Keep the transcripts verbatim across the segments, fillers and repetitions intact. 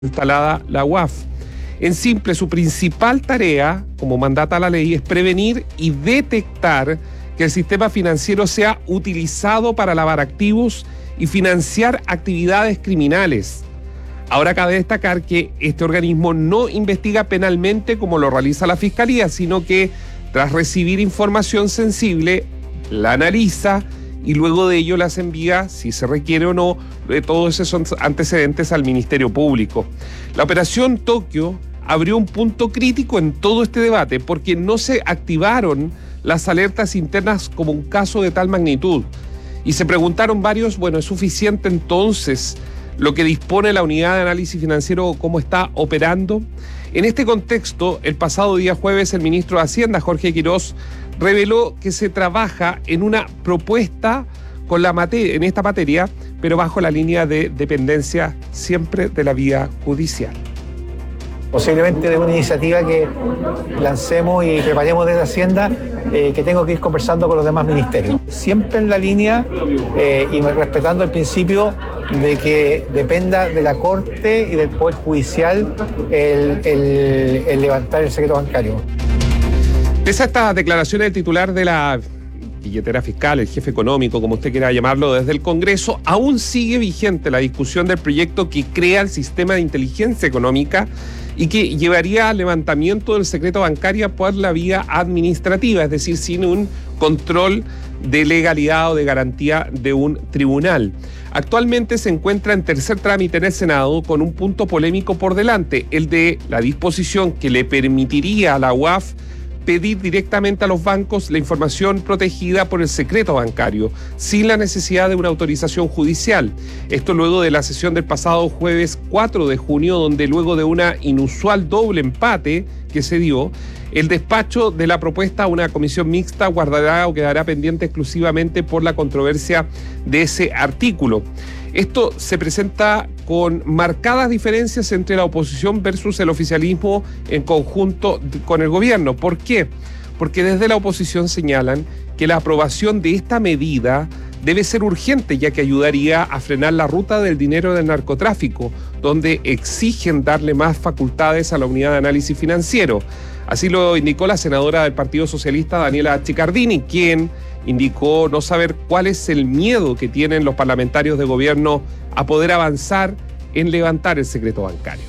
instalada la U A F. En simple, su principal tarea, como mandata la ley, es prevenir y detectar que el sistema financiero sea utilizado para lavar activos y financiar actividades criminales. Ahora cabe destacar que este organismo no investiga penalmente como lo realiza la Fiscalía, sino que tras recibir información sensible, la analiza y luego de ello las envía, si se requiere o no, de todos esos antecedentes al Ministerio Público. La operación Tokio abrió un punto crítico en todo este debate porque no se activaron las alertas internas como un caso de tal magnitud. Y se preguntaron varios, bueno, ¿es suficiente entonces lo que dispone la unidad de análisis financiero, cómo está operando? En este contexto, el pasado día jueves, el ministro de Hacienda, Jorge Quirós, reveló que se trabaja en una propuesta con la mate- en esta materia, pero bajo la línea de dependencia siempre de la vía judicial. Posiblemente de una iniciativa que lancemos y preparemos desde Hacienda, eh, que tengo que ir conversando con los demás ministerios. Siempre en la línea eh, y respetando el principio de que dependa de la Corte y del Poder Judicial el, el, el levantar el secreto bancario. Pese a estas declaraciones del titular de la billetera fiscal, el jefe económico, como usted quiera llamarlo, desde el Congreso, aún sigue vigente la discusión del proyecto que crea el sistema de inteligencia económica y que llevaría al levantamiento del secreto bancario por la vía administrativa, es decir, sin un control de legalidad o de garantía de un tribunal. Actualmente se encuentra en tercer trámite en el Senado con un punto polémico por delante, el de la disposición que le permitiría a la U A F pedir directamente a los bancos la información protegida por el secreto bancario, sin la necesidad de una autorización judicial. Esto luego de la sesión del pasado jueves cuatro de junio, donde luego de una inusual doble empate que se dio, el despacho de la propuesta a una comisión mixta guardará o quedará pendiente exclusivamente por la controversia de ese artículo. Esto se presenta con marcadas diferencias entre la oposición versus el oficialismo en conjunto con el gobierno. ¿Por qué? Porque desde la oposición señalan que la aprobación de esta medida debe ser urgente, ya que ayudaría a frenar la ruta del dinero del narcotráfico, donde exigen darle más facultades a la unidad de análisis financiero. Así lo indicó la senadora del Partido Socialista, Daniela Chiccardini, quien indicó no saber cuál es el miedo que tienen los parlamentarios de gobierno a poder avanzar en levantar el secreto bancario.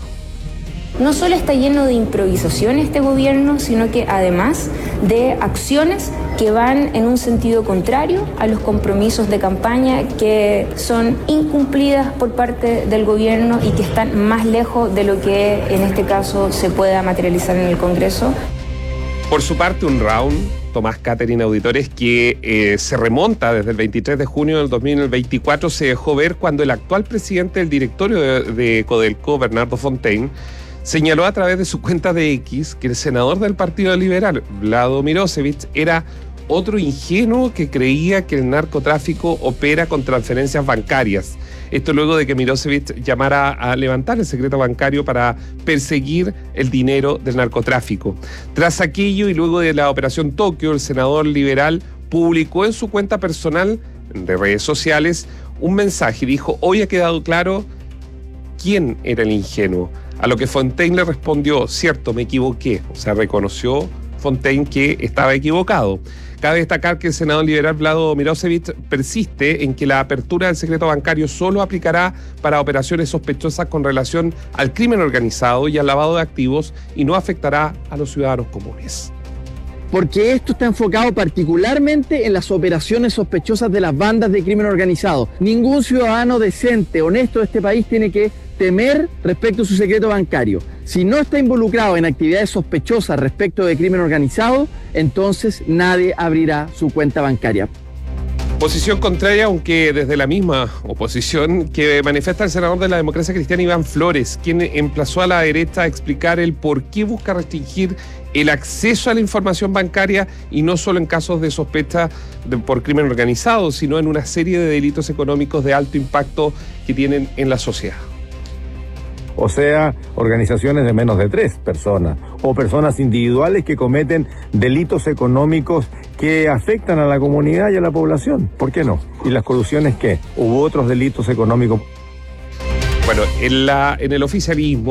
No solo está lleno de improvisación este gobierno, sino que además de acciones que van en un sentido contrario a los compromisos de campaña que son incumplidas por parte del gobierno y que están más lejos de lo que en este caso se pueda materializar en el Congreso. Por su parte, un round, Tomás Catherine Auditores, que eh, se remonta desde el veintitrés de junio del dos mil veinticuatro, se dejó ver cuando el actual presidente del directorio de, de Codelco, Bernardo Fontaine, señaló a través de su cuenta de X que el senador del Partido Liberal, Vlado Mirosevic, era otro ingenuo que creía que el narcotráfico opera con transferencias bancarias. Esto luego de que Mirosevic llamara a levantar el secreto bancario para perseguir el dinero del narcotráfico. Tras aquello y luego de la operación Tokio, el senador liberal publicó en su cuenta personal de redes sociales un mensaje. Dijo: hoy ha quedado claro quién era el ingenuo. A lo que Fontaine le respondió: cierto, me equivoqué. O sea, reconoció Fontaine que estaba equivocado. Cabe destacar que el senador liberal Vlado Mirosevic persiste en que la apertura del secreto bancario solo aplicará para operaciones sospechosas con relación al crimen organizado y al lavado de activos y no afectará a los ciudadanos comunes. Porque esto está enfocado particularmente en las operaciones sospechosas de las bandas de crimen organizado. Ningún ciudadano decente, honesto de este país tiene que temer respecto a su secreto bancario. Si no está involucrado en actividades sospechosas respecto de crimen organizado, entonces nadie abrirá su cuenta bancaria. Posición contraria, aunque desde la misma oposición, que manifiesta el senador de la Democracia Cristiana, Iván Flores, quien emplazó a la derecha a explicar el por qué busca restringir el acceso a la información bancaria y no solo en casos de sospecha de, por crimen organizado, sino en una serie de delitos económicos de alto impacto que tienen en la sociedad. O sea, organizaciones de menos de tres personas o personas individuales que cometen delitos económicos que afectan a la comunidad y a la población. ¿Por qué no? ¿Y las colusiones qué? ¿Hubo otros delitos económicos? Bueno, en, la, en el oficialismo